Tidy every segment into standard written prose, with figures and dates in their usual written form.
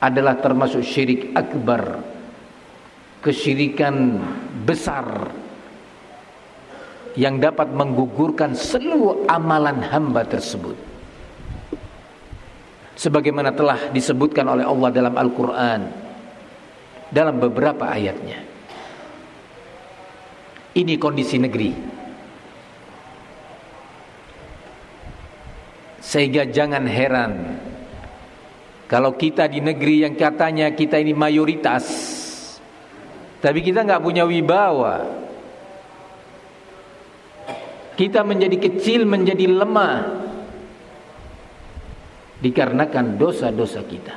adalah termasuk syirik akbar, kesyirikan besar yang dapat menggugurkan seluruh amalan hamba tersebut, sebagaimana telah disebutkan oleh Allah dalam Al-Quran dalam beberapa ayatnya. Ini kondisi negeri, sehingga jangan heran kalau kita di negeri yang katanya kita ini mayoritas, tapi kita nggak punya wibawa. Kita menjadi kecil, menjadi lemah dikarenakan dosa-dosa kita.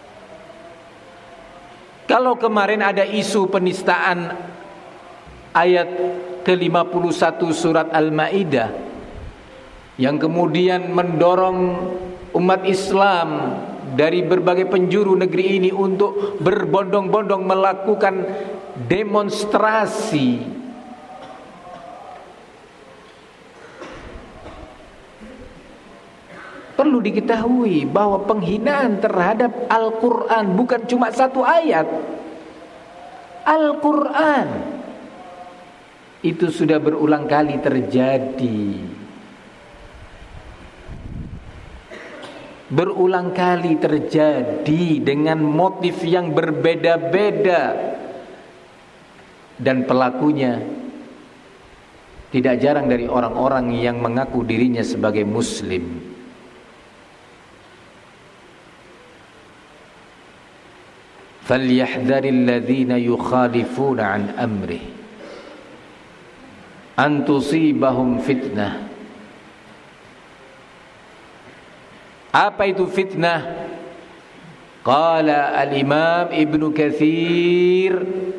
Kalau kemarin ada isu penistaan ayat ke-51 surat Al-Maidah yang kemudian mendorong umat Islam dari berbagai penjuru negeri ini untuk berbondong-bondong melakukan demonstrasi, perlu diketahui bahwa penghinaan terhadap Al-Quran bukan cuma satu ayat. Al-Quran itu sudah berulang kali terjadi, berulang kali terjadi dengan motif yang berbeda-beda, dan pelakunya tidak jarang dari orang-orang yang mengaku dirinya sebagai muslim. Falyahdharil ladzina yukhalifuna an amrih an tusibahum fitnah. Apa itu fitnah? Qala al-Imam Ibnu Katsir,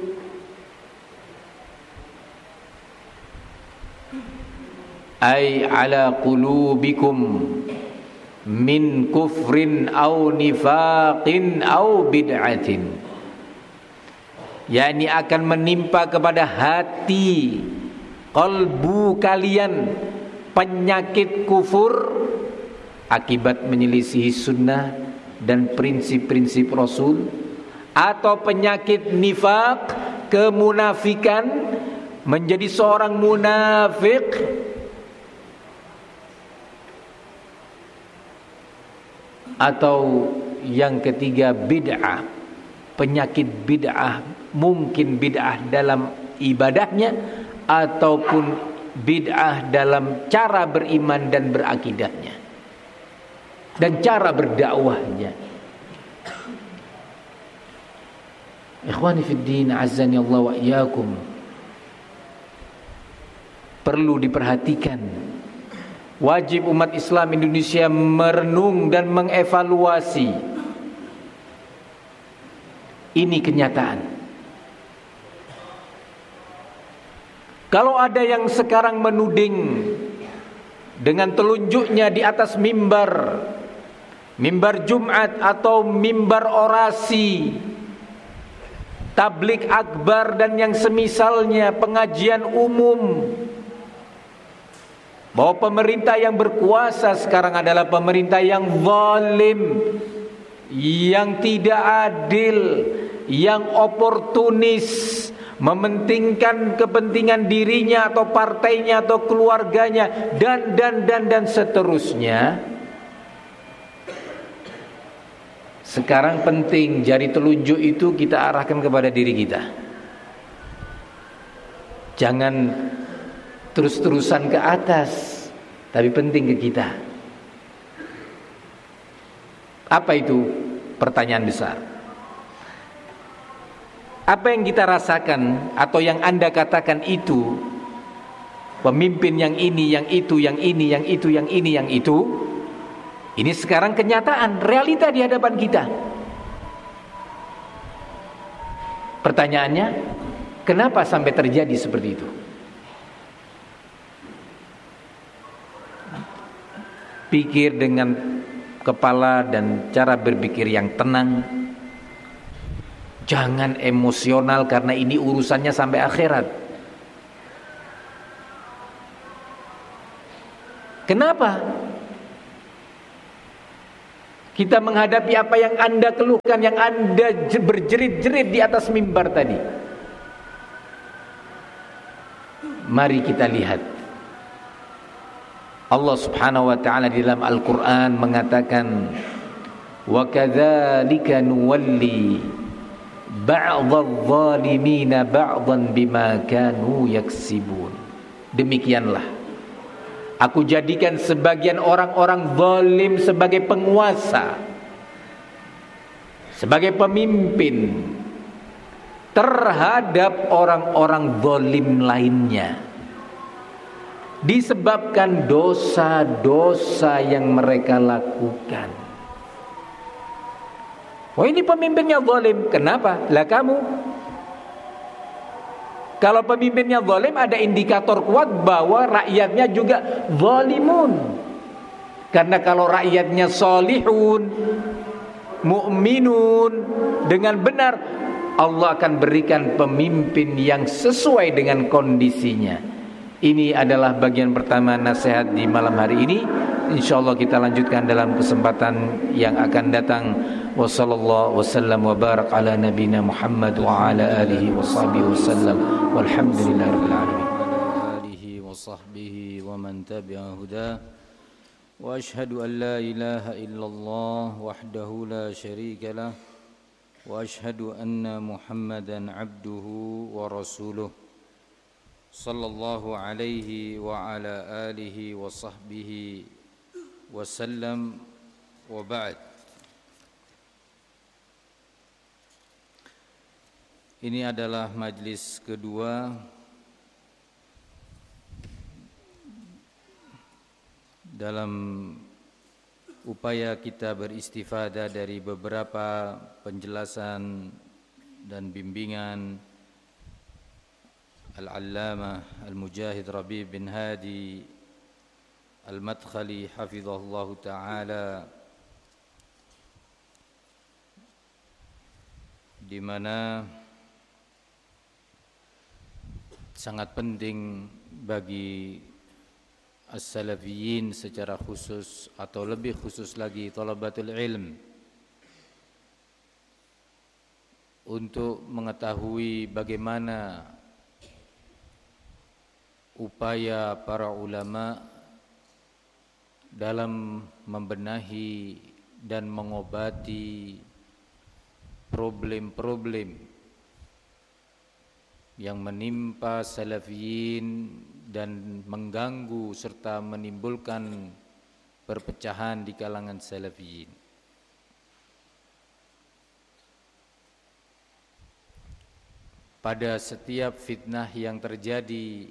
ay ala qulubikum min kufrin aw nifaqin aw bid'atin, yakni akan menimpa kepada hati, qalbu kalian penyakit kufur akibat menyelisihi sunnah dan prinsip-prinsip Rasul, atau penyakit nifaq, kemunafikan, menjadi seorang munafik, atau yang ketiga bid'ah, penyakit bid'ah, mungkin bid'ah dalam ibadahnya ataupun bid'ah dalam cara beriman dan berakidahnya dan cara berdakwahnya. Ikhwani fid din, azzani Allah wa iyyakum, perlu diperhatikan. Wajib umat Islam Indonesia merenung dan mengevaluasi. Ini kenyataan. Kalau ada yang sekarang menuding dengan telunjuknya di atas mimbar Jumat atau mimbar orasi, tablik akbar dan yang semisalnya, pengajian umum, bahwa pemerintah yang berkuasa sekarang adalah pemerintah yang zalim, yang tidak adil, yang oportunis, mementingkan kepentingan dirinya atau partainya atau keluarganya, dan seterusnya. Sekarang penting jari telunjuk itu kita arahkan kepada diri kita. Jangan terus-terusan ke atas, tapi penting ke kita. Apa itu? Pertanyaan besar. Apa yang kita rasakan atau yang Anda katakan itu, pemimpin yang ini, yang itu, yang ini, yang itu, yang ini, yang itu, ini sekarang kenyataan, realita di hadapan kita. Pertanyaannya, kenapa sampai terjadi seperti itu? Pikir dengan kepala dan cara berpikir yang tenang. Jangan emosional, karena ini urusannya sampai akhirat. Kenapa? Kita menghadapi apa yang Anda keluhkan, yang Anda berjerit-jerit di atas mimbar tadi. Mari kita lihat. Allah Subhanahu wa taala di dalam Al-Qur'an mengatakan, "Wa kadzalika nuwalli ba'dadh-dhalimina ba'dhan bima kanu yaksibun." Demikianlah aku jadikan sebagian orang-orang zalim sebagai penguasa, sebagai pemimpin terhadap orang-orang zalim lainnya, disebabkan dosa-dosa yang mereka lakukan. Wah, ini pemimpinnya zalim. Kenapa? Lah kamu. Kalau pemimpinnya zalim, ada indikator kuat bahwa rakyatnya juga zalimun. Karena kalau rakyatnya solihun, mu'minun, dengan benar, Allah akan berikan pemimpin yang sesuai dengan kondisinya. Ini adalah bagian pertama nasihat di malam hari ini. InsyaAllah kita lanjutkan dalam kesempatan yang akan datang. Wa sallallahu wasallam wa barak ala nabina Muhammad wa ala alihi wa sahbihi wasallam. Walhamdulillahirabbil alamin. Alihi wa sahbihi wa man tabi'a huda. Wa ashhadu an la ilaha illallah wahdahu la syarika lah. Wa ashhadu anna Muhammadan abduhu wa rasuluh. Sallallahu alaihi wa ala alihi wa sahbihi wasallam wa ba'd. Ini adalah majlis kedua dalam upaya kita beristifadah dari beberapa penjelasan dan bimbingan Al-Allamah Al-Mujahid Rabi' bin Hadi Al-Madkhali hafizahullahu ta'ala, di mana sangat penting bagi as-salafiyin secara khusus, atau lebih khusus lagi thalabatul ilm, untuk mengetahui bagaimana upaya para ulama dalam membenahi dan mengobati problem-problem yang menimpa salafiyin dan mengganggu serta menimbulkan perpecahan di kalangan salafiyin. Pada setiap fitnah yang terjadi,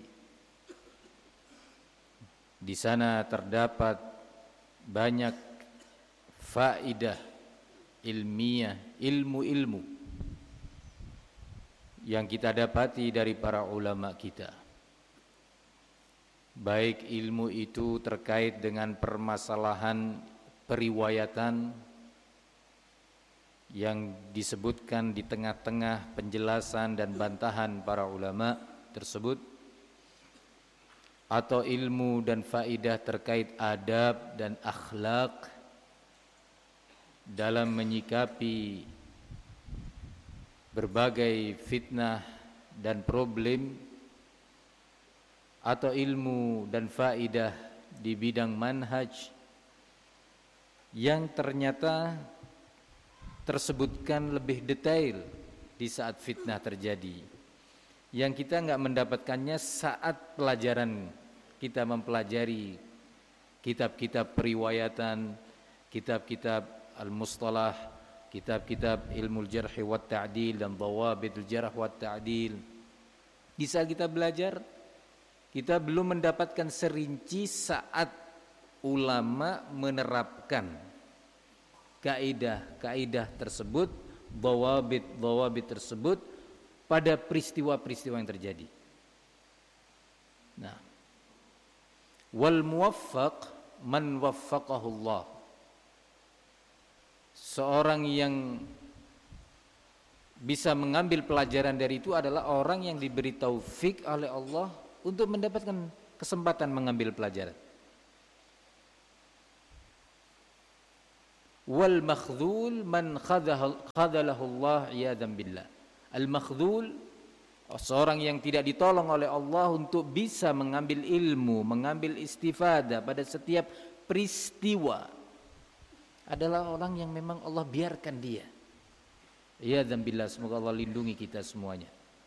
di sana terdapat banyak faedah ilmiah, ilmu-ilmu yang kita dapati dari para ulama kita. Baik ilmu itu terkait dengan permasalahan periwayatan yang disebutkan di tengah-tengah penjelasan dan bantahan para ulama tersebut, atau ilmu dan faidah terkait adab dan akhlak dalam menyikapi berbagai fitnah dan problem, atau ilmu dan faidah di bidang manhaj yang ternyata tersebutkan lebih detail di saat fitnah terjadi, yang kita enggak mendapatkannya saat pelajaran kita mempelajari kitab-kitab periwayatan, kitab-kitab al-mustalah, kitab-kitab ilmu jarh wa ta'dil dan dhawabitul jarh wa ta'dil. Bisa kita belajar, kita belum mendapatkan serinci saat ulama menerapkan kaidah-kaidah tersebut, dhawabit tersebut pada peristiwa-peristiwa yang terjadi. Nah, wal muwaffaq man waffaqahu Allah. Seorang yang bisa mengambil pelajaran dari itu adalah orang yang diberi taufik oleh Allah untuk mendapatkan kesempatan mengambil pelajaran. wal makhdhul man khadhalahu Allah iyadan billah. Al makhdhul, seorang yang tidak ditolong oleh Allah untuk bisa mengambil ilmu, mengambil istifadah pada setiap peristiwa, adalah orang yang memang Allah biarkan dia. Iyadan billah, semoga Allah lindungi kita semuanya.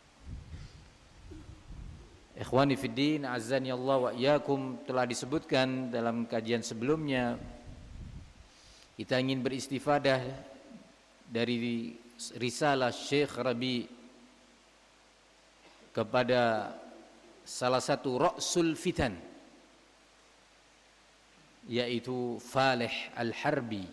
Ikhwani fiddin, azani Allah wa iyyakum, telah disebutkan dalam kajian sebelumnya, kita ingin beristifadah dari risalah Syekh Rabi kepada salah satu Ra'sul Fitan, yaitu Falih Al-Harbi.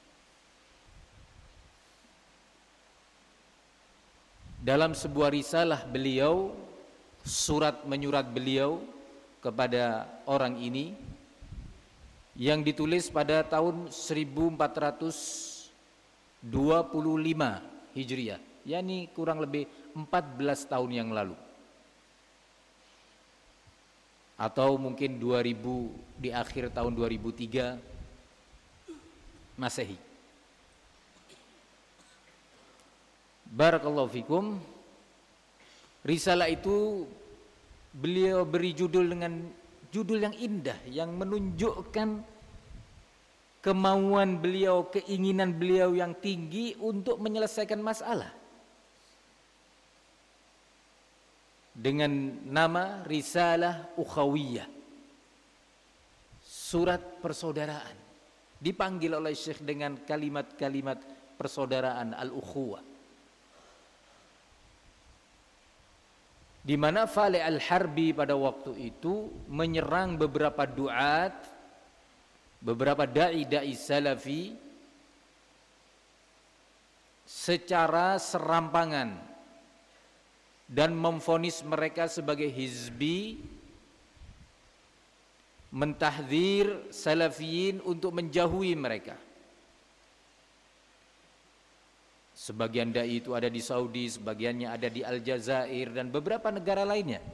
Dalam sebuah risalah beliau, surat menyurat beliau kepada orang ini, yang ditulis pada tahun 1425 Hijriah, yakni kurang lebih 14 tahun yang lalu, atau mungkin 2000, di akhir tahun 2003 Masehi. Barakallahu fikum. Risalah itu beliau beri judul dengan judul yang indah, yang menunjukkan kemauan beliau, keinginan beliau yang tinggi untuk menyelesaikan masalah, dengan nama Risalah Ukhawiyah, surat persaudaraan. Dipanggil oleh Syekh dengan kalimat-kalimat persaudaraan, al-ukhuwah, di mana Falih Al-Harbi pada waktu itu menyerang beberapa duat, beberapa dai-dai salafi secara serampangan dan memvonis mereka sebagai hizbi, mentahdzir salafiyin untuk menjauhi mereka. Sebagian dai itu ada di Saudi, sebagiannya ada di Aljazair dan beberapa negara lainnya.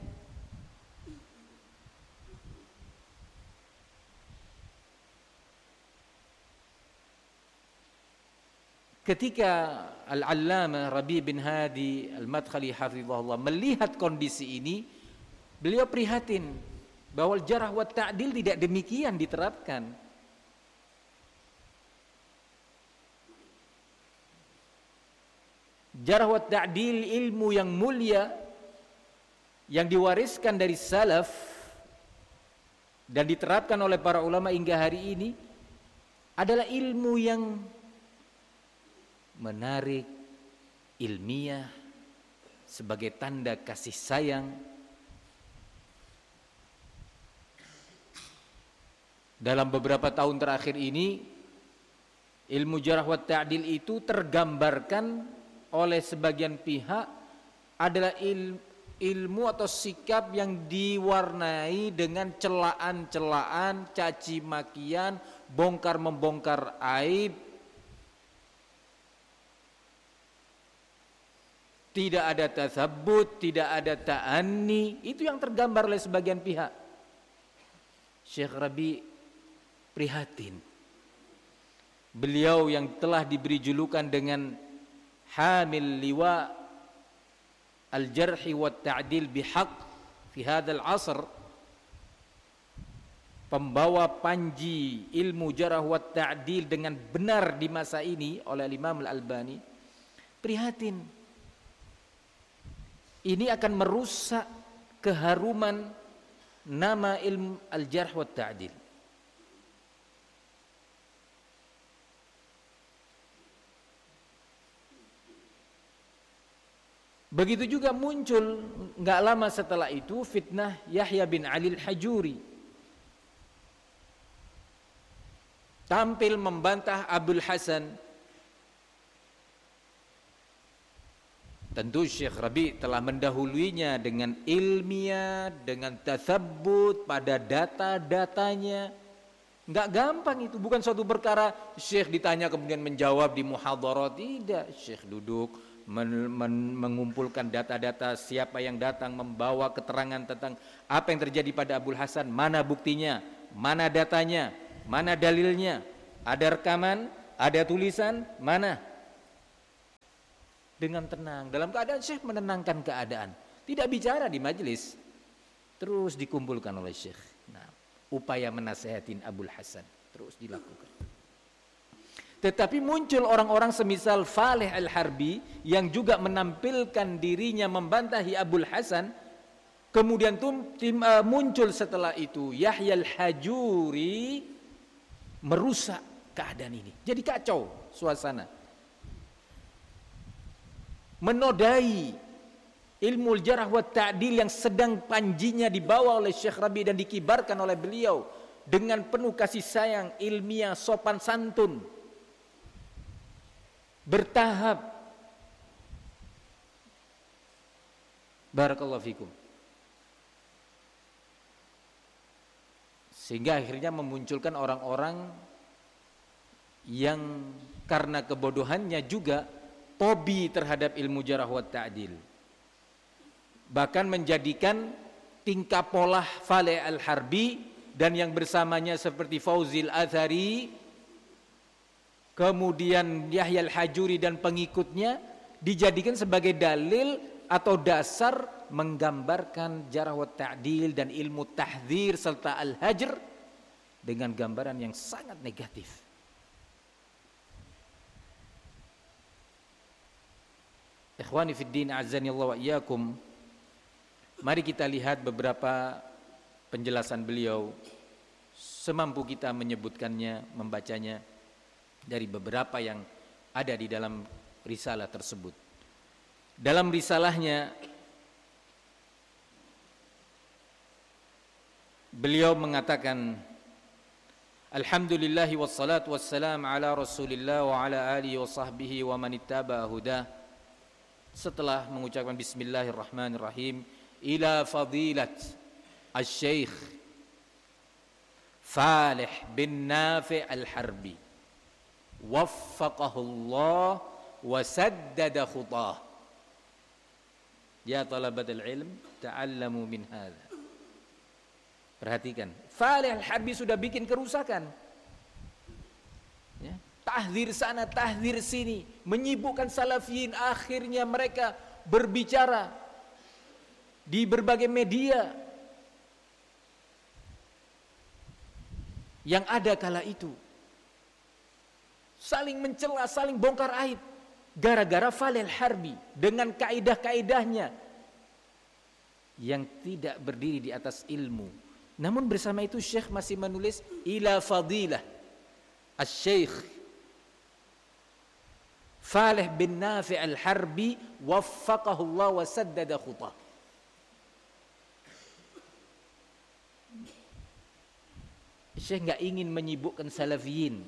Ketika Al-Allamah Rabi bin Hadi Al-Madkhali hafizahullah melihat kondisi ini, beliau prihatin bahwa jarh wa ta'dil tidak demikian diterapkan. Jarh wa ta'dil, ilmu yang mulia yang diwariskan dari salaf dan diterapkan oleh para ulama hingga hari ini, adalah ilmu yang menarik, ilmiah, sebagai tanda kasih sayang. Dalam beberapa tahun terakhir ini, ilmu jarh wa ta'dil itu tergambarkan oleh sebagian pihak adalah ilmu atau sikap yang diwarnai dengan celaan-celaan, caci makian, bongkar-membongkar aib, tidak ada tasabbut, tidak ada ta'anni. Itu yang tergambar oleh sebagian pihak. Syekh Rabi prihatin. Beliau yang telah diberi julukan dengan hamil liwa al-jarhi wa ta'dil bihaq fi hadzal asr, pembawa panji ilmu jarh wa ta'dil dengan benar di masa ini oleh Imam Al-Albani, prihatin. Ini akan merusak keharuman nama ilmu al-jarh wa ta'dil. Begitu juga muncul enggak lama setelah itu fitnah Yahya bin Ali Al-Hajuri, tampil membantah Abul Hasan. Tentu Syekh Rabi telah mendahuluinya dengan ilmiah, dengan tatsabbut pada data-datanya. Enggak gampang itu, bukan suatu perkara Syekh ditanya kemudian menjawab di muhadharah. Tidak, Syekh duduk mengumpulkan data-data, siapa yang datang membawa keterangan tentang apa yang terjadi pada Abul Hasan, mana buktinya, mana datanya, mana dalilnya, ada rekaman, Ada tulisan? Mana? Dengan tenang, dalam keadaan Syekh menenangkan keadaan. Tidak bicara di majelis. Terus dikumpulkan oleh Syekh. Nah, upaya menasehatin Abul Hasan terus dilakukan. Tetapi muncul orang-orang semisal Faleh Al-Harbi yang juga menampilkan dirinya membantahi Abul Hasan. Kemudian muncul setelah itu Yahya Al-Hajuri merusak keadaan ini. Jadi kacau suasana. Menodai ilmu jarh wa ta'dil yang sedang panjinya dibawa oleh Syekh Rabi dan dikibarkan oleh beliau dengan penuh kasih sayang, ilmiah, sopan santun, bertahap. Barakallahu fikum. Sehingga akhirnya memunculkan orang-orang yang karena kebodohannya juga fobi terhadap ilmu jarh wa ta'dil. Bahkan menjadikan tingkah pola Faleh Al-Harbi dan yang bersamanya seperti Fauzil Athari, kemudian Yahya Al-Hajuri dan pengikutnya dijadikan sebagai dalil atau dasar menggambarkan jarh wa ta'dil dan ilmu tahdzir serta al-hajr dengan gambaran yang sangat negatif. Ikhwani fid din, azani Allah wa iyyakum. Mari kita lihat beberapa penjelasan beliau semampu kita menyebutkannya, membacanya dari beberapa yang ada di dalam risalah tersebut. Dalam risalahnya beliau mengatakan, alhamdulillahi wassalatu wassalam ala rasulillah wa ala alihi wa sahbihi wa man ittaba hudah. Setelah mengucapkan bismillahirrahmanirrahim, ila fadilat al-syekh Faleh bin Nafi' Al-Harbi waffaqahullah wa saddada khutah. Ya talabat al-ilm ta'allamu min hadha. Perhatikan, Faleh Al-Harbi sudah bikin kerusakan, ya, tahdzir sana, tahdzir sini, menyibukkan salafiyin. Akhirnya mereka berbicara di berbagai media yang ada kala itu, saling mencela, saling bongkar aib, gara-gara Faleh Al-Harbi dengan kaidah-kaidahnya yang tidak berdiri di atas ilmu. Namun bersama itu Syekh masih menulis ila fadilah al-Syekh Faleh bin Nafi' Al-Harbi waffaqahullah wa saddada khutah. Syekh enggak ingin menyibukkan salafiyin.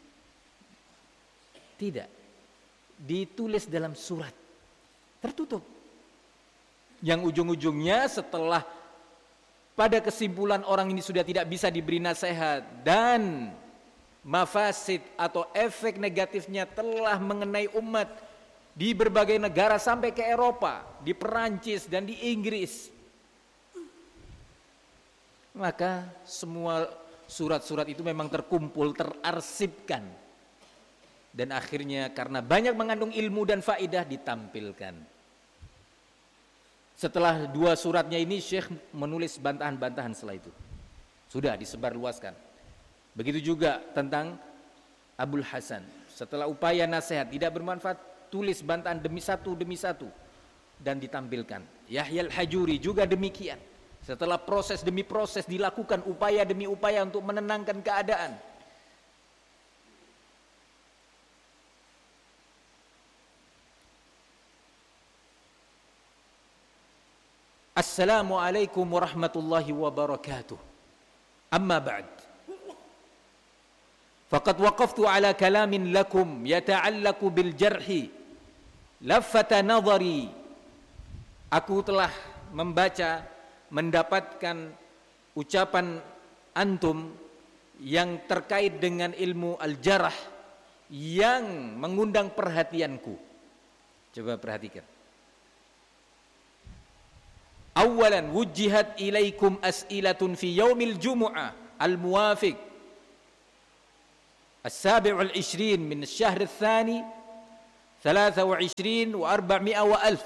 Tidak. Ditulis dalam surat tertutup, yang ujung-ujungnya setelah pada kesimpulan orang ini sudah tidak bisa diberi nasihat dan mafasid atau efek negatifnya telah mengenai umat di berbagai negara sampai ke Eropa, di Perancis dan di Inggris, maka semua surat-surat itu memang terkumpul, terarsipkan, dan akhirnya karena banyak mengandung ilmu dan faidah ditampilkan. Setelah 2 suratnya ini Syekh menulis bantahan-bantahan setelah itu, sudah disebarluaskan. Begitu juga tentang Abul Hasan, setelah upaya nasihat tidak bermanfaat, tulis bantahan demi satu dan ditampilkan. Yahya Al-Hajuri juga demikian. Setelah proses demi proses dilakukan, upaya demi upaya untuk menenangkan keadaan. Assalamualaikum warahmatullahi wabarakatuh. Amma ba'd. Faqad waqaftu ala kalamin lakum yata'allaku bil jarhi. Laffata nadhari. Aku telah membaca, mendapatkan ucapan antum yang terkait dengan ilmu al-jarh yang mengundang perhatianku. Coba perhatikan. Awalan wujjihat ilaikum as'ilatun fi yaumil jumu'ah al-muwafiq السابع والعشرين من الشهر الثاني 23 و400 وألف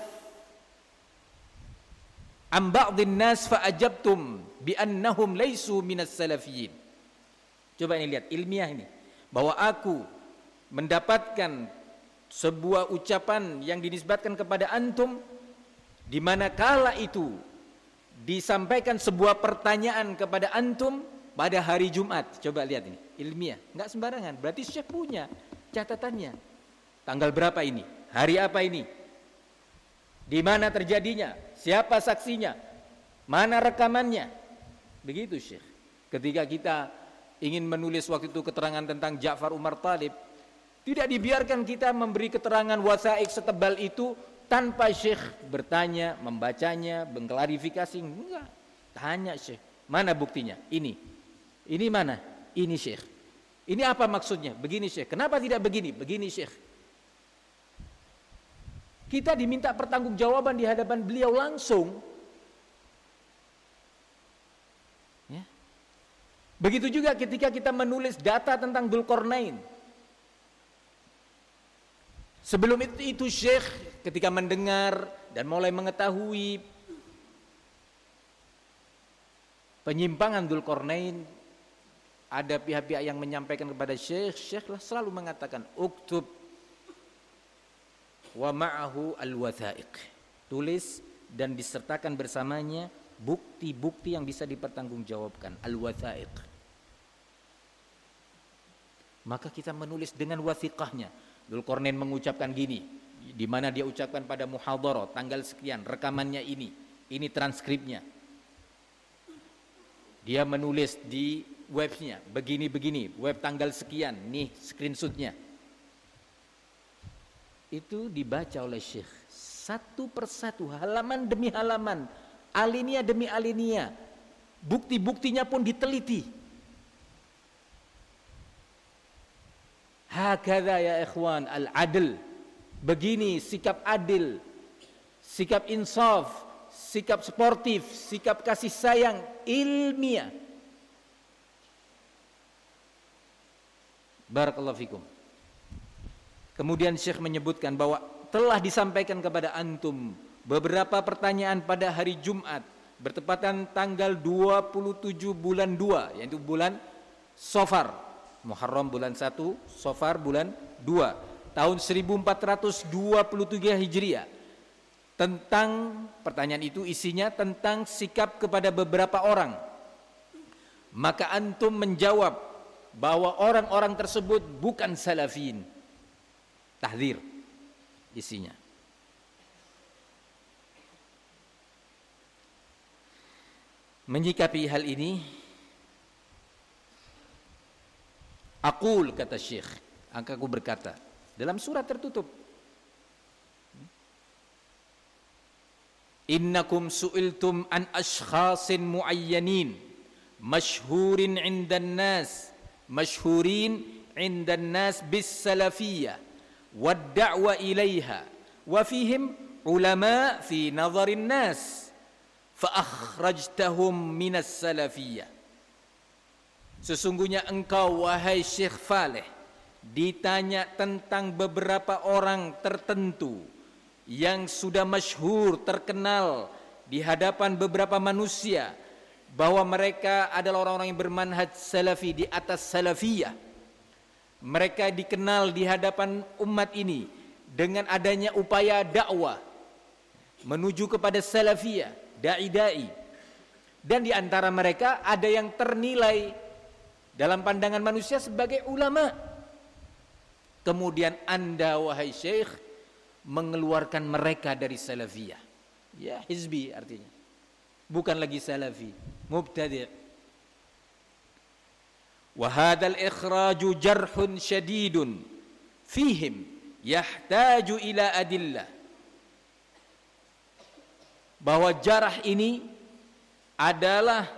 عن بعض الناس فأجبتم بأنهم ليسوا من السلفيين. Coba ini lihat ilmiah ini, bahwa aku mendapatkan sebuah ucapan yang dinisbatkan kepada antum, di mana kala itu disampaikan sebuah pertanyaan kepada antum pada hari Jumat. Coba lihat ini, ilmiah, enggak sembarangan. Berarti Syekh punya catatannya. Tanggal berapa ini? Hari apa ini? Di mana terjadinya? Siapa saksinya? Mana rekamannya? Begitu Syekh. Ketika kita ingin menulis waktu itu keterangan tentang Ja'far Umar Thalib, tidak dibiarkan kita memberi keterangan wasaik setebal itu tanpa Syekh bertanya, membacanya, mengklarifikasi. Enggak. Tanya Syekh, mana buktinya? Ini mana? Ini Syekh. Ini apa maksudnya? Begini Syekh. Kenapa tidak begini? Begini Syekh. Kita diminta pertanggungjawaban di hadapan beliau langsung. Ya. Begitu juga ketika kita menulis data tentang Dzulqarnain. Sebelum itu Syekh ketika mendengar dan mulai mengetahui penyimpangan Dzulqarnain, ada pihak-pihak yang menyampaikan kepada Syekh, Syekh selalu mengatakan uktub wa ma'ahu al-wathaiq, tulis dan disertakan bersamanya bukti-bukti yang bisa dipertanggungjawabkan, al-wathaiq. Maka kita menulis dengan wathiqahnya. Dzulqarnain mengucapkan gini, di mana dia ucapkan pada muhadharah tanggal sekian, rekamannya ini transkripnya. Dia menulis di webnya begini-begini, web tanggal sekian, nih screenshotnya. Itu dibaca oleh Syekh satu persatu, halaman demi halaman, alinea demi alinea, bukti-buktinya pun diteliti. Hakadha ya ikhwan al-adl, begini sikap adil, sikap insaf, sikap sportif, sikap kasih sayang ilmiah. Barakallahu fikum. Kemudian Syekh menyebutkan bahwa telah disampaikan kepada antum beberapa pertanyaan pada hari Jumat bertepatan tanggal 27 bulan 2, yaitu bulan Safar, Muharram bulan 1, Safar bulan 2, tahun 1423 Hijriah. Tentang pertanyaan itu isinya tentang sikap kepada beberapa orang. Maka antum menjawab bahwa orang-orang tersebut bukan salafin. Tahdzir isinya. Menyikapi hal ini, aqul, kata Syekh, aku berkata dalam surat tertutup, innakum su'iltum an ashkhasin muayyanin mashhurin 'indan nas bis salafiyyah wad da'wa ilaiha wa fihim ulama fi nadharin nas fa akhrajtahum minas salafiyyah. Sesungguhnya engkau wahai Syekh Faleh ditanya tentang beberapa orang tertentu yang sudah masyhur, terkenal di hadapan beberapa manusia bahwa mereka adalah orang-orang yang bermanhaj salafi, di atas salafiyah. Mereka dikenal di hadapan umat ini dengan adanya upaya dakwah menuju kepada salafiyah, dai-dai. Dan di antara mereka ada yang ternilai dalam pandangan manusia sebagai ulama. Kemudian Anda wahai Syekh mengeluarkan mereka dari salafiyah. Ya, hizbi artinya. Bukan lagi salafi, mubtadi'. Wa hadzal ikhraju jarhun syadidun fihim yahtaju ila adillah. Bahwa jarah ini adalah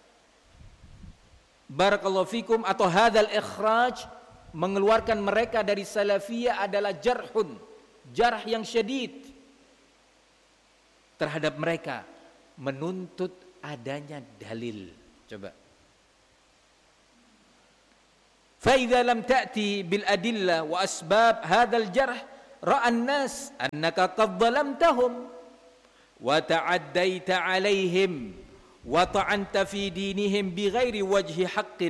barakallahu fikum, atau hadzal ikhraj, mengeluarkan mereka dari salafiyah adalah jarhun, jarh yang syadid terhadap mereka, menuntut adanya dalil. Coba فإذا لم تأتي بالأدلة وأسباب هذا الجرح رأى الناس أنك قد ظلمتهم وتعديت عليهم وطعنت في دينهم بغير وجه حق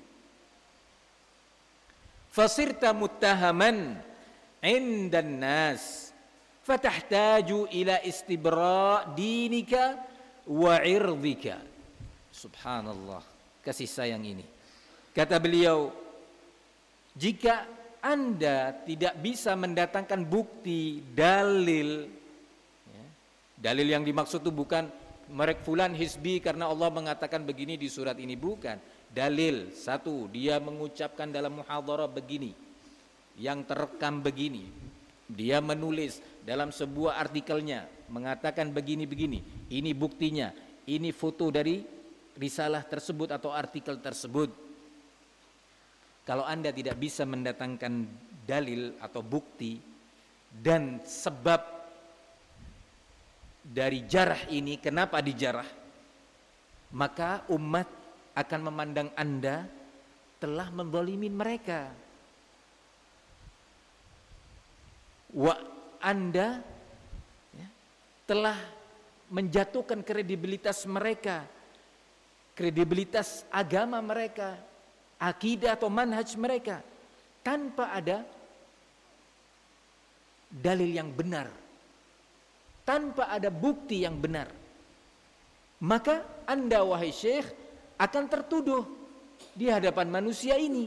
فصرت متهما عند الناس فتحتاج إلى استبراء دينك وعرضك. Subhanallah, kasih sayang ini. Kata beliau, jika Anda tidak bisa mendatangkan bukti, dalil, ya, dalil yang dimaksud itu bukan merek fulan hizbi karena Allah mengatakan begini di surat ini, bukan. Dalil, satu, dia mengucapkan dalam muhadharah begini, yang terekam begini, dia menulis dalam sebuah artikelnya mengatakan begini-begini, ini buktinya, ini foto dari risalah tersebut atau artikel tersebut. Kalau Anda tidak bisa mendatangkan dalil atau bukti dan sebab dari jarah ini, kenapa dijarah, maka umat akan memandang Anda telah menzalimin mereka. Anda ya, telah menjatuhkan kredibilitas mereka, kredibilitas agama mereka, akidah atau manhaj mereka, tanpa ada dalil yang benar, tanpa ada bukti yang benar. Maka Anda wahai syekh akan tertuduh di hadapan manusia ini,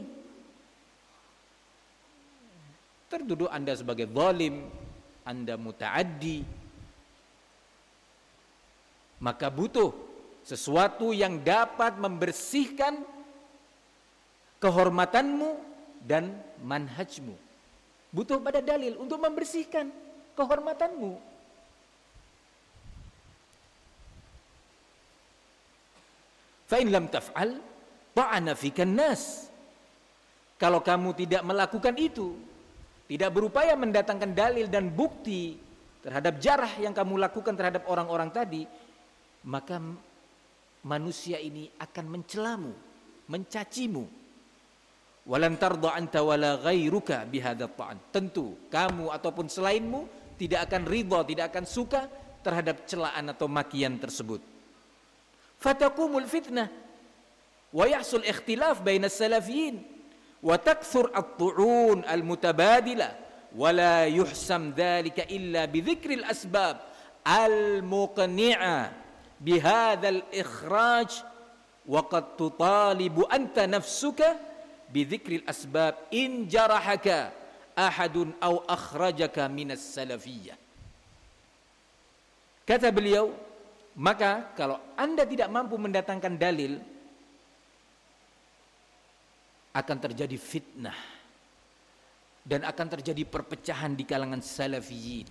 tertuduh Anda sebagai zalim, Anda muta'addi. Maka butuh sesuatu yang dapat membersihkan kehormatanmu dan manhajmu. Butuh pada dalil untuk membersihkan kehormatanmu. Fa in lam taf'al ta'ana fikan nas. Kalau kamu tidak melakukan itu, tidak berupaya mendatangkan dalil dan bukti terhadap jarah yang kamu lakukan terhadap orang-orang tadi, maka manusia ini akan mencelamu, mencacimu. Walan tarda anta wala ghairuka bihadza ta'an. Tentu kamu ataupun selainmu tidak akan ridha, tidak akan suka terhadap celaan atau makian tersebut. Fataqumul fitnah wa yahsul ikhtilaf baina as-salafiyyin wa takthur at-tu'un al-mutabadila wa la yuhsam dhalika illa bi dzikril asbab al-muqni'a bihadza al-ikhraj wa qad tutalibu anta nafsuka bidzikril asbab in jarahaka ahadun aw akhrajaka minas salafiyyah. Kata beliau, maka kalau Anda tidak mampu mendatangkan dalil, akan terjadi fitnah dan akan terjadi perpecahan di kalangan salafiyin.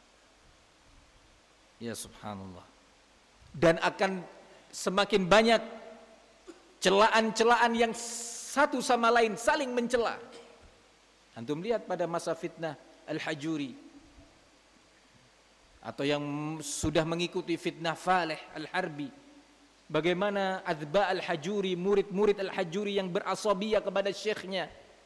Ya subhanallah. Dan akan semakin banyak celaan-celaan yang satu sama lain saling mencela. Antum lihat pada masa fitnah Al-Hajuri, atau yang sudah mengikuti fitnah Faleh Al-Harbi, bagaimana atba Al-Hajuri, murid-murid Al-Hajuri yang berasabiyah kepada syekhnya,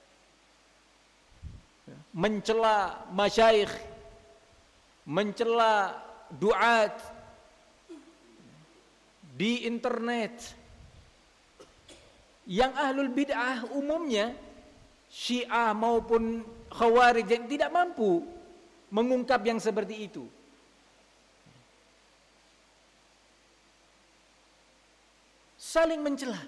mencela masyayikh, mencela duat di internet. Yang ahlul bid'ah umumnya Syiah maupun Khawarij yang tidak mampu mengungkap yang seperti itu. Saling mencela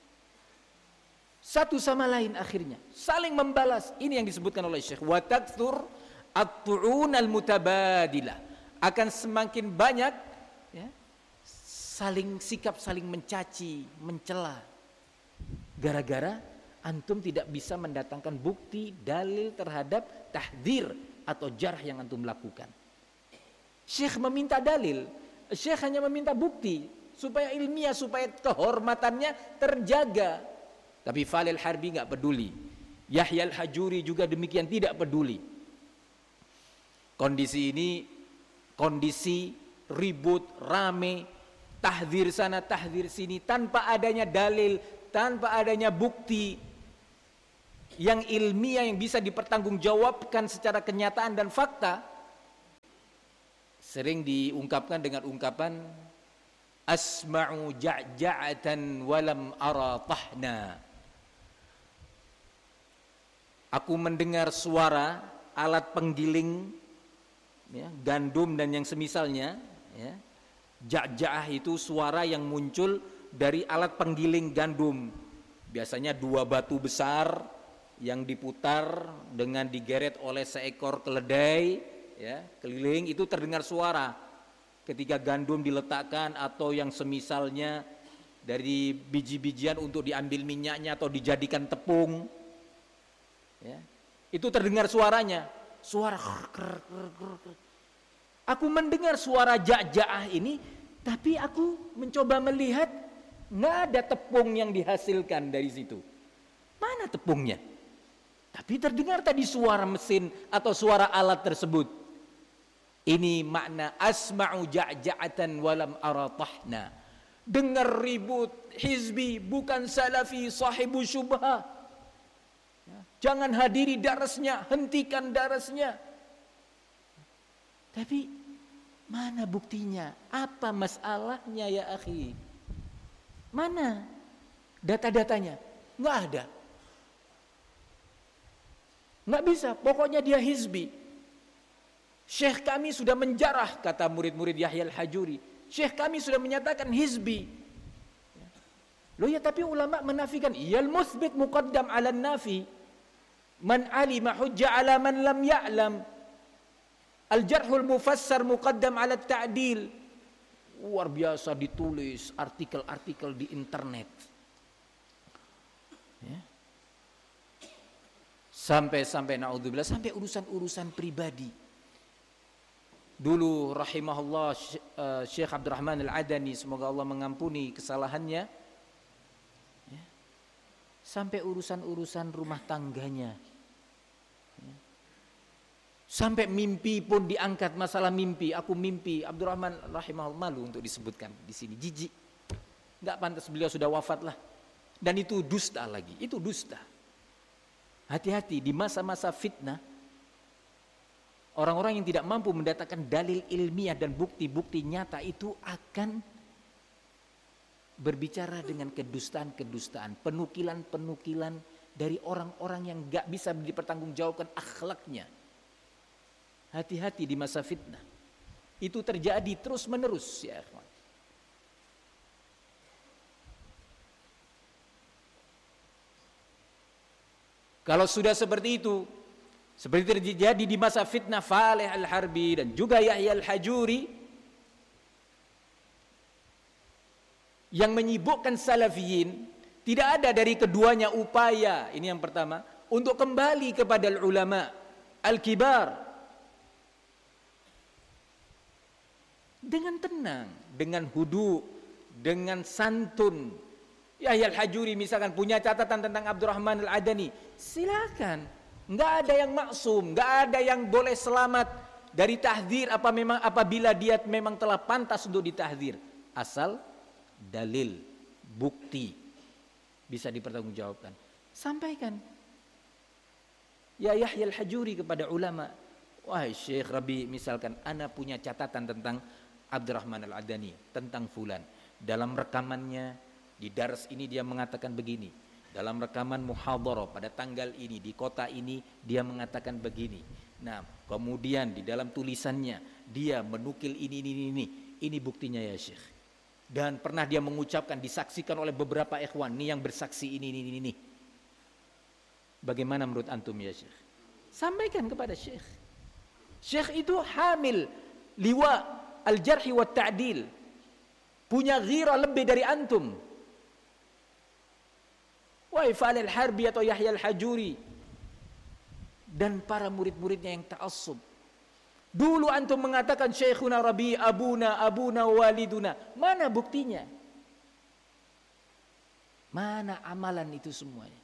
satu sama lain, akhirnya saling membalas. Ini yang disebutkan oleh Syekh, wa takthur at-tu'un al-mutabadilah. Akan semakin banyak ya, sikap saling mencaci, mencela, gara-gara antum tidak bisa mendatangkan bukti, dalil terhadap tahdzir atau jarh yang antum lakukan. Syekh meminta dalil, Syekh hanya meminta bukti supaya ilmiah, supaya kehormatannya terjaga. Tapi Faleh Al-Harbi enggak peduli. Yahya Al-Hajuri juga demikian, tidak peduli. Kondisi ini kondisi ribut, rame, tahdzir sana, tahdzir sini, tanpa adanya dalil, tanpa adanya bukti. yang ilmiah yang bisa dipertanggungjawabkan secara kenyataan dan fakta sering diungkapkan dengan ungkapan asma'u ja'ja'atan walam ara tahna. Aku mendengar suara alat penggiling ya, gandum dan yang semisalnya ya. Ja'ja'ah itu suara yang muncul dari alat penggiling gandum. Biasanya dua batu besar yang diputar dengan digeret oleh seekor keledai ya, keliling, itu terdengar suara ketika gandum diletakkan atau yang semisalnya dari biji-bijian untuk diambil minyaknya atau dijadikan tepung ya. Itu terdengar suaranya, suara aku mendengar suara ja'ja'ah ini, tapi aku mencoba melihat nggak ada tepung yang dihasilkan dari situ. Mana tepungnya? Tapi terdengar tadi suara mesin atau suara alat tersebut. Ini makna asma'u ja'ja'atan walam ara tahna. Dengar ribut hizbi bukan salafi sahibu syubha. Jangan hadiri darasnya, hentikan darasnya. Tapi mana buktinya? Apa masalahnya ya akhi? Mana data-datanya? Nggak ada. Nggak bisa, pokoknya dia hizbi. Syekh kami sudah menjarah, kata murid-murid Yahya al-Hajuri. Syekh kami sudah menyatakan hizbi. Loh ya, tapi ulama menafikan. Iyal muthbit muqaddam ala nafi. Man alima hujja ala man lam ya'lam. Al-jarhul mufassar muqaddam ala ta'dil. Luar biasa ditulis artikel-artikel di internet ya. Sampai naudzubillah, sampai urusan-urusan pribadi. Dulu rahimahullah Syekh Abdurrahman Al-Adani, semoga Allah mengampuni kesalahannya ya. Sampai urusan-urusan rumah tangganya ya. Sampai mimpi pun diangkat, masalah mimpi. Aku mimpi, Abdurrahman rahimahullah, malu untuk disebutkan di sini, jijik. Enggak pantas, beliau sudah wafat lah. Dan itu dusta lagi, itu dusta. Hati-hati di masa-masa fitnah. Orang-orang yang tidak mampu mendatangkan dalil ilmiah dan bukti-bukti nyata itu akan berbicara dengan kedustaan-kedustaan, penukilan-penukilan dari orang-orang yang enggak bisa dipertanggungjawabkan akhlaknya. Hati-hati di masa fitnah. Itu terjadi terus menerus ya akhwan. Kalau sudah seperti itu, seperti terjadi di masa fitnah Faleh Al-Harbi dan juga Yahya Al-Hajuri, yang menyibukkan salafiyin, tidak ada dari keduanya upaya, ini yang pertama, untuk kembali kepada ulama al-kibar dengan tenang, dengan hudu, dengan santun. Yahya Al-Hajuri misalkan punya catatan tentang Abdurrahman Al-Adani, silakan. Enggak ada yang maksum, enggak ada yang boleh selamat dari tahdzir apabila dia memang telah pantas untuk ditahdzir, asal dalil, bukti bisa dipertanggungjawabkan. Sampaikan ya Yahya Al-Hajuri kepada ulama, wahai Syekh Rabi, misalkan ana punya catatan tentang Abdurrahman Al-Adani, tentang fulan. Dalam rekamannya di dars ini dia mengatakan begini. Dalam rekaman muhadharah pada tanggal ini di kota ini dia mengatakan begini. Nah, kemudian di dalam tulisannya dia menukil ini. Ini buktinya ya Syekh. Dan pernah dia mengucapkan, disaksikan oleh beberapa ikhwan, ini yang bersaksi ini. Bagaimana menurut antum ya Syekh? Sampaikan kepada Syekh. Syekh itu hamil liwa al-jarhi wa ta'dil, punya ghirah lebih dari antum. Wahai Faleh Al-Harbi atau Yahya Al-Hajuri dan para murid-muridnya yang ta'assub. Dulu antum mengatakan Syekhuna Rabi abuna waliduna. Mana buktinya? Mana amalan itu semuanya?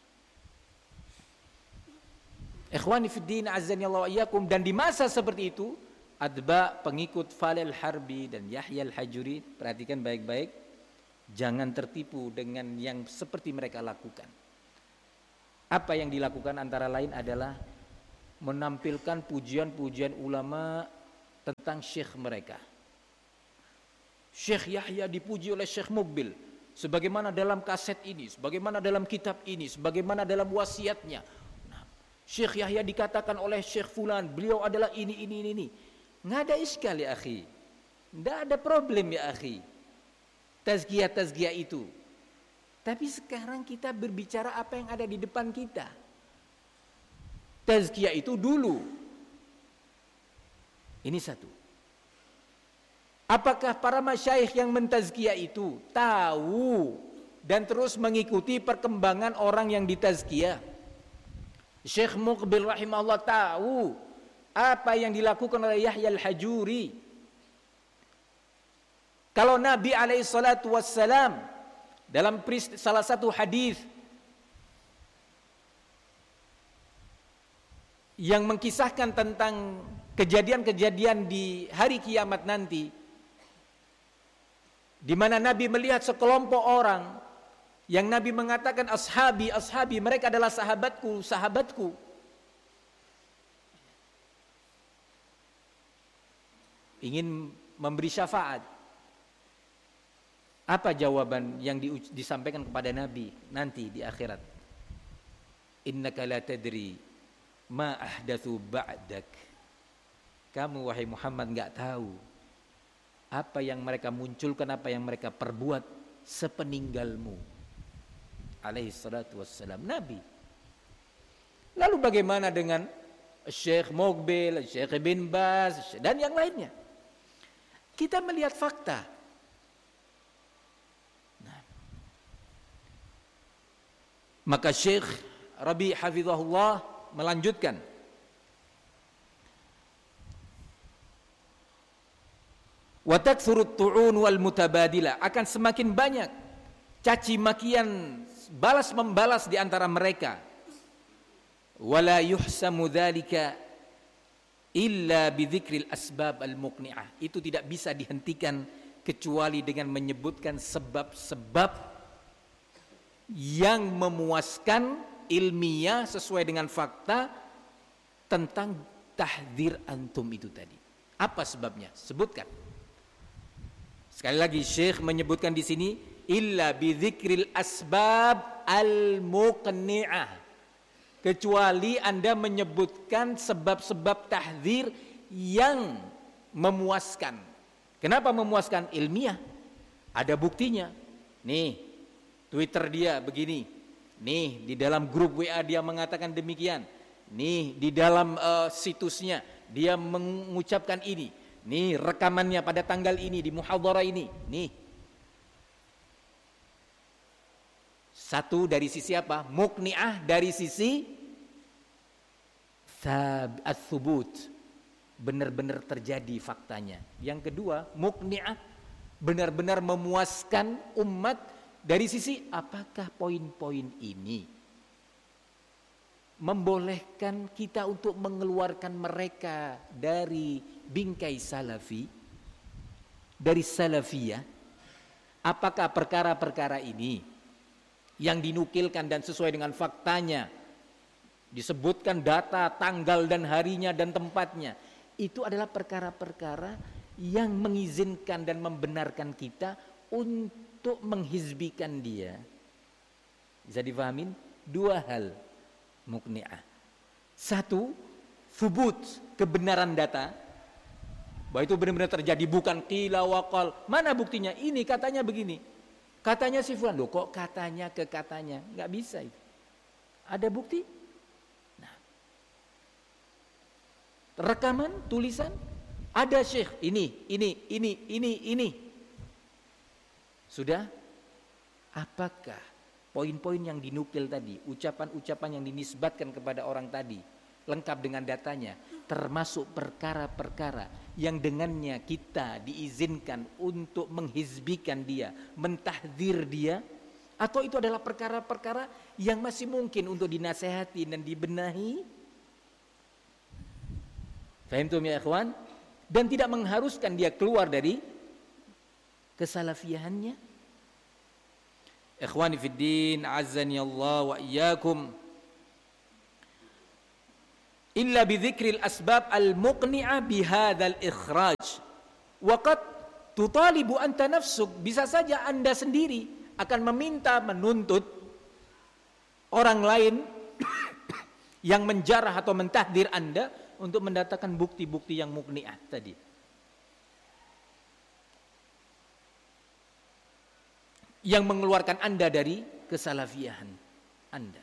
Ikhwani fid din azzani Allah wa iyyakum. Dan di masa seperti itu, adba pengikut Faleh Al-Harbi dan Yahya Al-Hajuri, perhatikan baik-baik, jangan tertipu dengan yang seperti mereka lakukan. Apa yang dilakukan antara lain adalah menampilkan pujian-pujian ulama tentang syekh mereka. Syekh Yahya dipuji oleh Syekh Muqbil sebagaimana dalam kaset ini, sebagaimana dalam kitab ini, sebagaimana dalam wasiatnya. Nah, Syekh Yahya dikatakan oleh Syekh Fulan, beliau adalah ini. Nggak ada iskal ya akhi, nggak ada problem ya akhi, tazkiyah itu. Tapi sekarang kita berbicara apa yang ada di depan kita. Tazkiyah itu dulu. Ini satu. Apakah para masyayikh yang mentazkiyah itu tahu dan terus mengikuti perkembangan orang yang ditazkiyah? Syekh Muqbil rahimahullah tahu apa yang dilakukan oleh Yahya al-Hajuri. Kalau Nabi alaihi salatu wassalam dalam salah satu hadis yang mengkisahkan tentang kejadian-kejadian di hari kiamat nanti, di mana Nabi melihat sekelompok orang yang Nabi mengatakan ashabi, mereka adalah sahabatku. Ingin memberi syafaat. Apa jawaban yang disampaikan kepada Nabi nanti di akhirat? Innaka la tadri ma ahdatsu ba'dak. Kamu wahai Muhammad enggak tahu apa yang mereka munculkan, apa yang mereka perbuat sepeninggalmu. Alaihi salatu wassalam, Nabi. Lalu bagaimana dengan Syekh Muqbil, Syekh Bin Baz dan yang lainnya? Kita melihat fakta. Maka Syekh Rabi hafizahullah melanjutkan, wa takthurut tu'un wal mutabadilah, akan semakin banyak caci makian balas membalas di antara mereka. Wala yuhsamu dzalika illa bidzikril asbab al muqni'ah, itu tidak bisa dihentikan kecuali dengan menyebutkan sebab-sebab yang memuaskan ilmiah sesuai dengan fakta tentang tahdzir antum itu tadi. Apa sebabnya? Sebutkan. Sekali lagi Syekh menyebutkan di sini illa bidzikril asbab al-muqni'ah, kecuali Anda menyebutkan sebab-sebab tahdzir yang memuaskan. Kenapa memuaskan? Ilmiah. Ada buktinya. Nih, Twitter dia begini, nih di dalam grup WA dia mengatakan demikian, nih di dalam situsnya dia mengucapkan ini, nih rekamannya pada tanggal ini di muhadharah ini, nih. Satu dari sisi apa? Muqni'ah, dari sisi ats-tsubut, benar-benar terjadi faktanya. Yang kedua, muqni'ah, benar-benar memuaskan umat. Dari sisi apakah poin-poin ini membolehkan kita untuk mengeluarkan mereka dari bingkai salafi, dari salafiyah? Apakah perkara-perkara ini yang dinukilkan dan sesuai dengan faktanya, disebutkan data, tanggal dan harinya dan tempatnya, itu adalah perkara-perkara yang mengizinkan dan membenarkan kita untuk menghizbikan dia? Bisa difahamin? Dua hal muqni'ah. Satu, thubut, kebenaran data, bahwa itu benar-benar terjadi, bukan qila wa qal. Mana buktinya? Ini katanya begini, katanya si fulan. Loh, kok katanya ke katanya? Nggak bisa itu. Ada bukti? Nah, rekaman, tulisan, ada syekh ini. Sudah? Apakah poin-poin yang dinukil tadi, ucapan-ucapan yang dinisbatkan kepada orang tadi, lengkap dengan datanya, termasuk perkara-perkara yang dengannya kita diizinkan untuk menghizbikan dia, mentahdzir dia, atau itu adalah perkara-perkara yang masih mungkin untuk dinasehati dan dibenahi? Fahimtum ya ikhwan? Dan tidak mengharuskan dia keluar dari kesalafiyahannya. Ikhwani fiddin, azzani Allah wa iyyakum. illa bidzikril asbab al-muqni'ah bihadzal ikhraj. Wa qad tutalibu anta nafsuk, bisa saja Anda sendiri akan meminta, menuntut orang lain yang menjarah atau mentahdir Anda untuk mendatangkan bukti-bukti yang muqni'ah tadi. Yang mengeluarkan Anda dari kesalafiyahan Anda.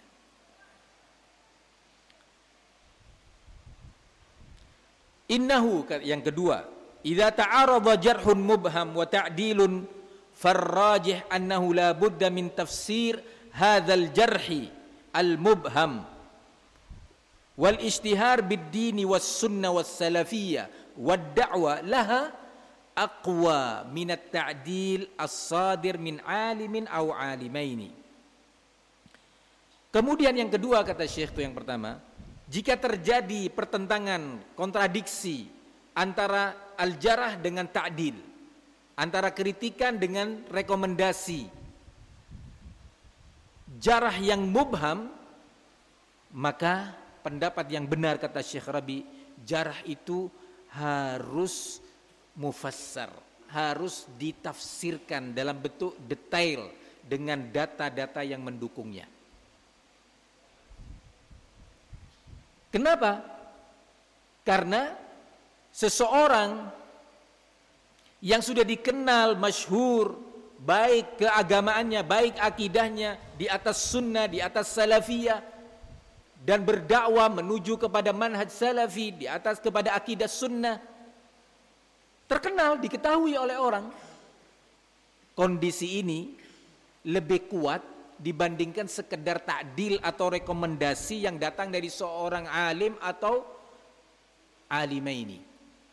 Innahu, yang kedua, idza ta'arada jarhun mubham wa ta'dilun farrajih annahu la budda min tafsir hadzal jarhi al-mubham wal ijtihar bid-din was sunnah was salafiyyah wad da'wa laha aqwa min at-ta'dil as-sadir min alimin aw alimaini. Kemudian yang kedua kata Syekh itu, yang pertama, jika terjadi pertentangan, kontradiksi antara al-jarah dengan ta'dil, antara kritikan dengan rekomendasi, jarah yang mubham, maka pendapat yang benar kata Syekh Rabi, jarah itu harus mufassar, harus ditafsirkan dalam bentuk detail dengan data-data yang mendukungnya. Kenapa? Karena seseorang yang sudah dikenal masyhur baik keagamaannya, baik akidahnya di atas sunnah, di atas salafiyah, dan berdakwah menuju kepada manhaj salafi, di atas kepada akidah sunnah, terkenal, diketahui oleh orang, kondisi ini lebih kuat dibandingkan sekedar takdil atau rekomendasi yang datang dari seorang alim atau alimaini.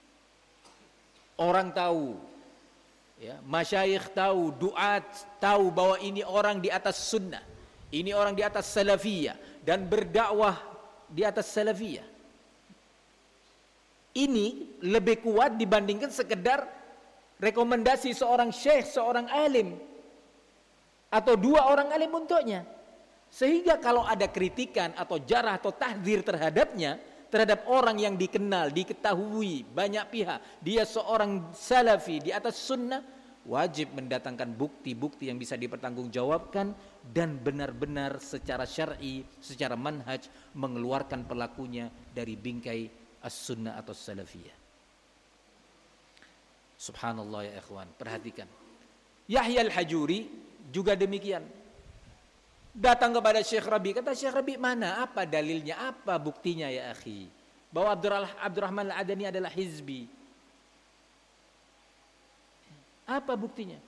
Orang tahu, ya, masyayikh tahu, duat tahu bahwa ini orang di atas sunnah, ini orang di atas salafiyah dan berdakwah di atas salafiyah. Ini lebih kuat dibandingkan sekedar rekomendasi seorang syekh, seorang alim, atau dua orang alim untuknya. Sehingga kalau ada kritikan atau jarah atau tahdzir terhadapnya, terhadap orang yang dikenal, diketahui banyak pihak, dia seorang salafi di atas sunnah, wajib mendatangkan bukti-bukti yang bisa dipertanggungjawabkan dan benar-benar secara syar'i, secara manhaj mengeluarkan pelakunya dari bingkai as-sunnah atau salafiyah. Subhanallah ya ikhwan, perhatikan. Yahya al-Hajuri juga demikian. Datang kepada Syekh Rabi, kata Syekh Rabi, mana, apa dalilnya, apa buktinya ya akhi, bahwa Abdurrahman al-Adani adalah hizbi? Apa buktinya?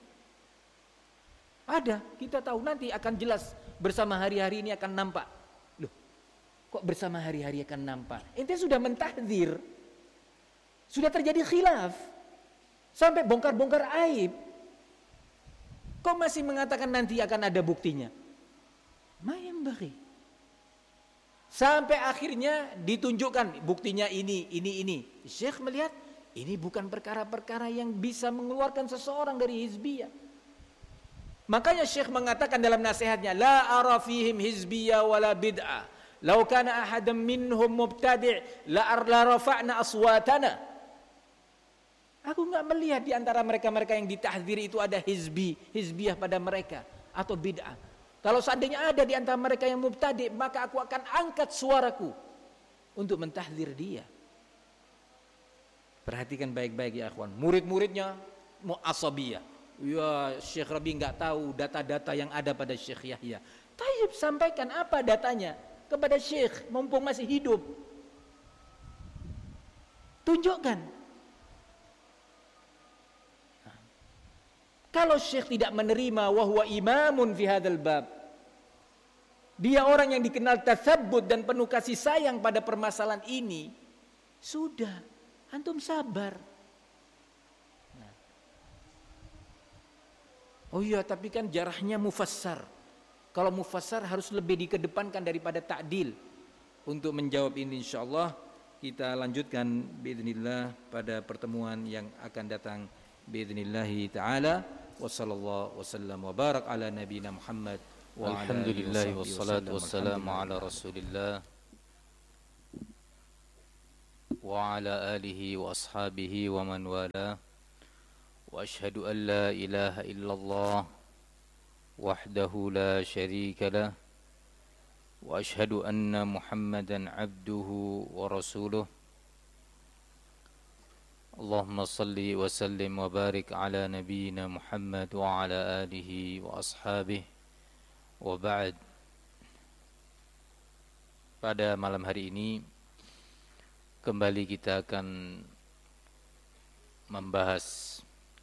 Ada, kita tahu, nanti akan jelas, bersama hari-hari ini akan nampak. Loh, kok bersama hari-hari akan nampak? Ente sudah mentahdzir, sudah terjadi khilaf, sampai bongkar-bongkar aib, kok masih mengatakan nanti akan ada buktinya? Mayam bagi. Sampai akhirnya ditunjukkan buktinya ini. Syekh melihat ini bukan perkara-perkara yang bisa mengeluarkan seseorang dari hizbiyah. Makanya Syekh mengatakan dalam nasihatnya, la ara fihim hizbiyah wala bid'ah. Lau kana ahadam minhum mubtadi' la rafa'na aswatana. Aku enggak melihat di antara mereka-mereka yang ditahdzir itu ada hizbiyah pada mereka atau bid'ah. Kalau seandainya ada di antara mereka yang mubtadi', maka aku akan angkat suaraku untuk mentahdzir dia. Perhatikan baik-baik ya akhwan. Murid-muridnya mu'asabiyah. Ya, Syekh Rabi enggak tahu data-data yang ada pada Syekh Yahya. Tayyib, sampaikan apa datanya kepada Syekh mumpung masih hidup. Tunjukkan. Kalau Syekh tidak menerima wahwa imamun fi hadzal bab, dia orang yang dikenal tatsabbut dan penuh kasih sayang pada permasalahan ini, sudah, antum sabar. Oh iya, tapi kan jarahnya mufassar. Kalau mufassar harus lebih dikedepankan daripada ta'dil. Untuk menjawab ini insyaallah kita lanjutkan biidznillah pada pertemuan yang akan datang biidznillah taala. Wassallallahu wasallam wa barak ala nabiyina Muhammad wa alhamdulillah wassalatu wassalamu ala rasulillah. وعلى آله وأصحابه ومن والاه وأشهد أن لا إله إلا الله وحده لا شريك له وأشهد أن محمدا عبده ورسوله اللهم صل وسلم وبارك على نبينا محمد وعلى آله وأصحابه وبعد. Pada malam hari ini kembali kita akan membahas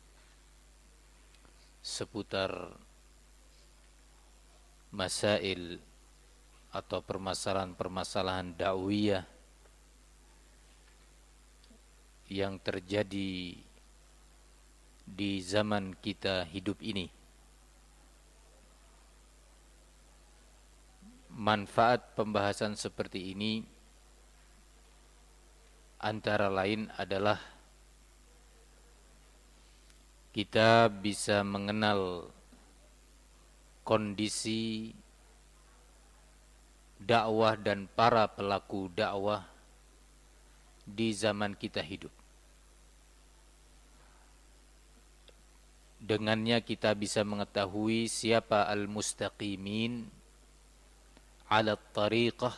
seputar masail atau permasalahan-permasalahan dakwiyah yang terjadi di zaman kita hidup ini. Manfaat pembahasan seperti ini antara lain adalah kita bisa mengenal kondisi dakwah dan para pelaku dakwah di zaman kita hidup. Dengannya kita bisa mengetahui siapa al-mustaqimin ala tariqah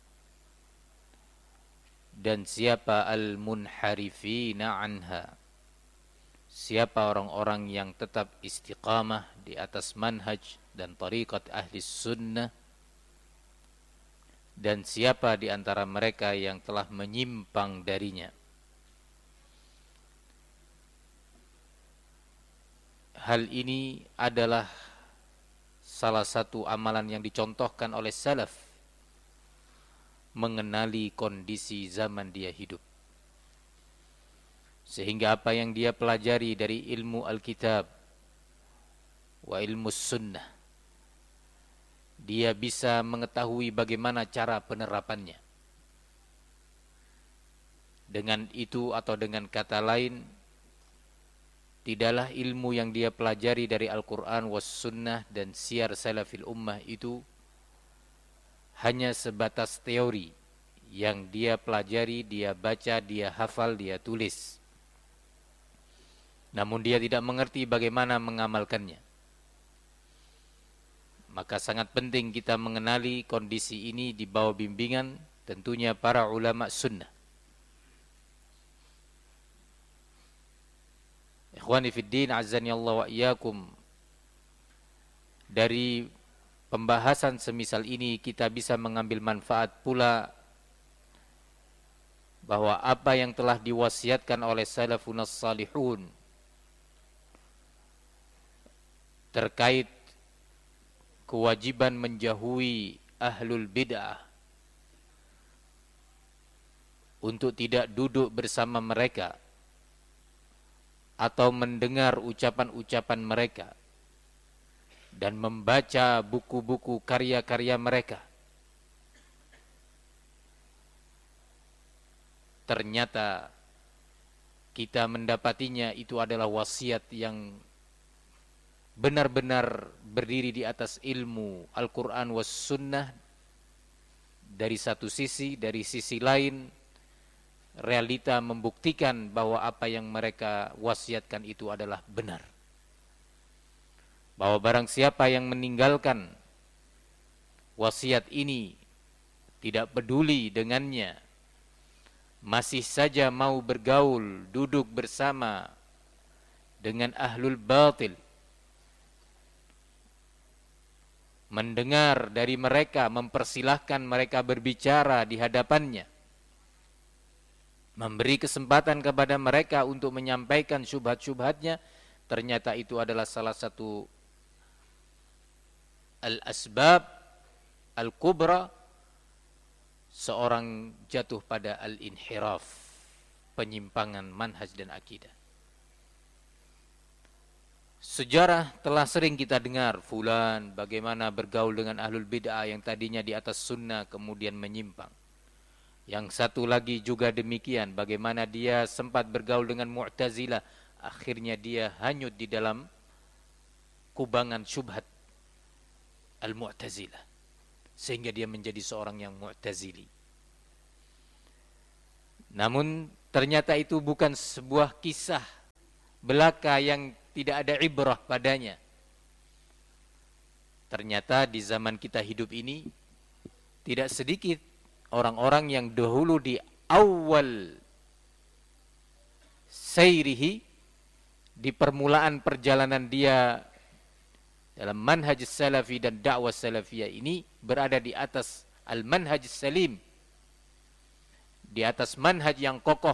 dan siapa al-munharifina anha. Siapa orang-orang yang tetap istiqamah di atas manhaj dan tariqat ahli sunnah, dan siapa di antara mereka yang telah menyimpang darinya. Hal ini adalah salah satu amalan yang dicontohkan oleh salaf, mengenali kondisi zaman dia hidup. Sehingga apa yang dia pelajari dari ilmu Alkitab wa ilmu sunnah, dia bisa mengetahui bagaimana cara penerapannya. Dengan itu atau dengan kata lain, tidaklah ilmu yang dia pelajari dari Al-Quran was sunnah dan syiar salafil ummah itu hanya sebatas teori yang dia pelajari, dia baca, dia hafal, dia tulis. Namun dia tidak mengerti bagaimana mengamalkannya. Maka sangat penting kita mengenali kondisi ini di bawah bimbingan tentunya para ulama sunnah. Ikhwani fiddin, azani Allah wa iyyakum. Dari pembahasan semisal ini kita bisa mengambil manfaat pula bahwa apa yang telah diwasiatkan oleh salafun salihun terkait kewajiban menjauhi ahlul bid'ah, untuk tidak duduk bersama mereka atau mendengar ucapan-ucapan mereka dan membaca buku-buku karya-karya mereka. Ternyata kita mendapatinya itu adalah wasiat yang benar-benar berdiri di atas ilmu Al-Quran was sunnah dari satu sisi, dari sisi lain realita membuktikan bahwa apa yang mereka wasiatkan itu adalah benar. Bahwa barang siapa yang meninggalkan wasiat ini, tidak peduli dengannya, masih saja mau bergaul, duduk bersama dengan ahlul batil, mendengar dari mereka, mempersilahkan mereka berbicara di hadapannya, memberi kesempatan kepada mereka untuk menyampaikan syubhat-syubhatnya, ternyata itu adalah salah satu al-asbab al-kubra seorang jatuh pada al-inhiraf, penyimpangan manhaj dan akidah. Sejarah telah sering kita dengar fulan bagaimana bergaul dengan ahlul bid'ah yang tadinya di atas sunnah kemudian menyimpang. Yang satu lagi juga demikian, bagaimana dia sempat bergaul dengan Mu'tazilah, akhirnya dia hanyut di dalam kubangan syubhat Al-Mu'tazilah, sehingga dia menjadi seorang yang Mu'tazili. Namun ternyata itu bukan sebuah kisah belaka yang tidak ada ibrah padanya. Ternyata di zaman kita hidup ini tidak sedikit orang-orang yang dahulu di awal sayrihi, di permulaan perjalanan dia dalam manhaj salafi dan dakwah salafiyah ini, berada di atas al-manhaj salim, di atas manhaj yang kokoh.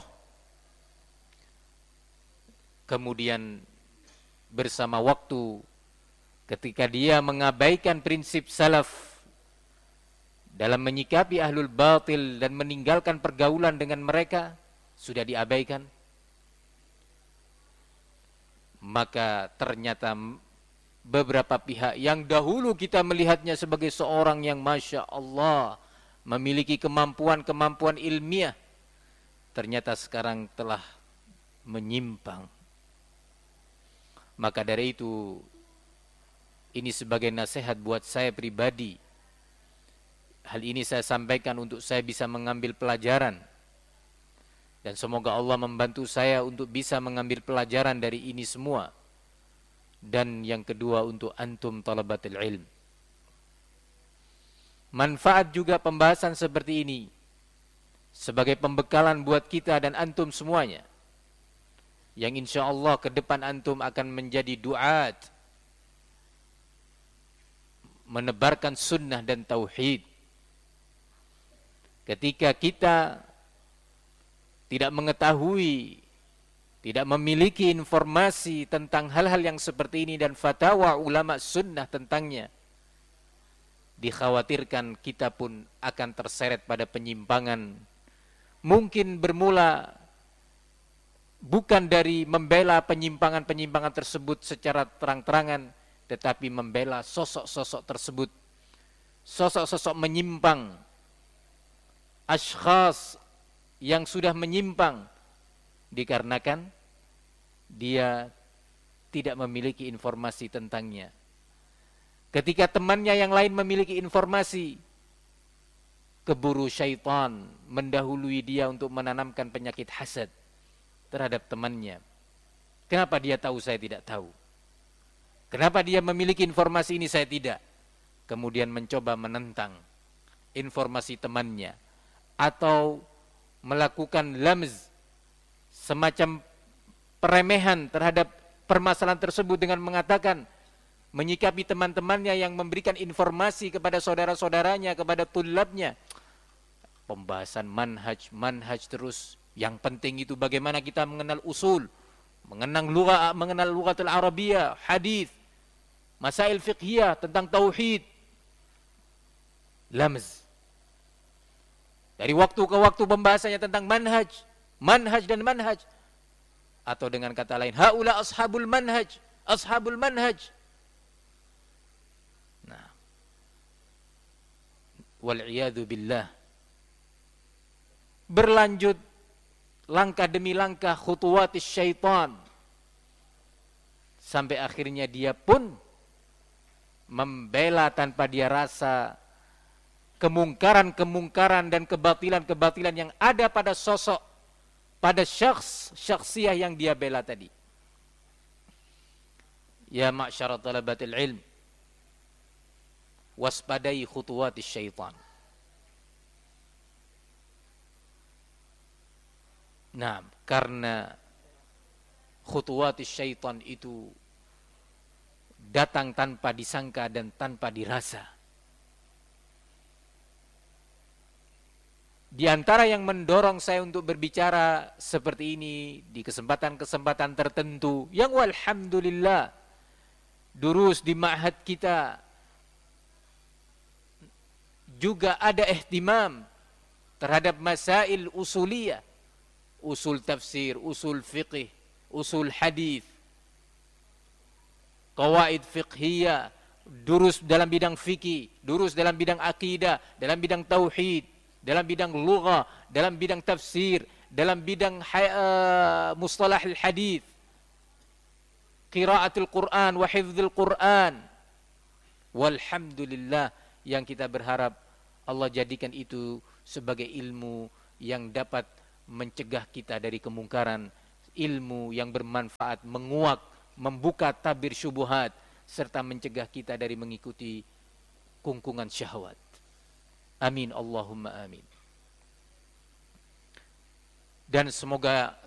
Kemudian bersama waktu, ketika dia mengabaikan prinsip salaf dalam menyikapi ahlul batil dan meninggalkan pergaulan dengan mereka, sudah diabaikan, maka ternyata beberapa pihak yang dahulu kita melihatnya sebagai seorang yang Masya Allah memiliki kemampuan-kemampuan ilmiah, ternyata sekarang telah menyimpang. Maka dari itu, ini sebagai nasihat buat saya pribadi. Hal ini saya sampaikan untuk saya bisa mengambil pelajaran. Dan semoga Allah membantu saya untuk bisa mengambil pelajaran dari ini semua. Dan yang kedua, untuk antum talabatul ilm. Manfaat juga pembahasan seperti ini sebagai pembekalan buat kita dan antum semuanya, yang insya Allah ke depan antum akan menjadi duat, menebarkan sunnah dan tauhid. Ketika kita tidak mengetahui, tidak memiliki informasi tentang hal-hal yang seperti ini dan fatwa ulama sunnah tentangnya, dikhawatirkan kita pun akan terseret pada penyimpangan. Mungkin bermula bukan dari membela penyimpangan-penyimpangan tersebut secara terang-terangan, tetapi membela sosok-sosok tersebut, sosok-sosok menyimpang, ashkhas yang sudah menyimpang, dikarenakan dia tidak memiliki informasi tentangnya. Ketika temannya yang lain memiliki informasi, keburu syaitan mendahului dia untuk menanamkan penyakit hasad terhadap temannya. Kenapa dia tahu, saya tidak tahu? Kenapa dia memiliki informasi ini, saya tidak? Kemudian mencoba menentang informasi temannya, atau melakukan lamz, semacam peremehan terhadap permasalahan tersebut dengan mengatakan, menyikapi teman-temannya yang memberikan informasi kepada saudara-saudaranya, kepada tulabnya, pembahasan manhaj terus. Yang penting itu bagaimana kita mengenal usul, mengenal lughatul Arabiyah, hadis, masail fiqhiyah tentang tauhid. Lamz. Dari waktu ke waktu pembahasannya tentang manhaj dan manhaj. Atau dengan kata lain, haula ashabul manhaj. Nah, wal'iyadu billah. Berlanjut langkah demi langkah khutuwatis syaitan, sampai akhirnya dia pun membela tanpa dia rasa kemungkaran dan kebatilan yang ada pada sosok, pada syakhsiyah yang dia bela tadi. Ya ma'syara talabatil ilm, waspadai khutuwatis syaitan. Nah, karena khutuwatis syaitan itu datang tanpa disangka dan tanpa dirasa. Di antara yang mendorong saya untuk berbicara seperti ini di kesempatan-kesempatan tertentu, yang walhamdulillah durus di ma'had kita juga ada ihtimam terhadap masail usuliyah, usul tafsir, usul fiqh, usul hadis, qawaid fiqhiyah, durus dalam bidang fikih, durus dalam bidang akidah, dalam bidang tauhid, dalam bidang lugha, dalam bidang tafsir, dalam bidang mustalah al-hadis, qiraatul Quran wa hifdzul Quran. Walhamdulillah, yang kita berharap Allah jadikan itu sebagai ilmu yang dapat mencegah kita dari kemungkaran, ilmu yang bermanfaat, menguak, membuka tabir syubhat, serta mencegah kita dari mengikuti kungkungan syahwat. Amin Allahumma amin. Dan semoga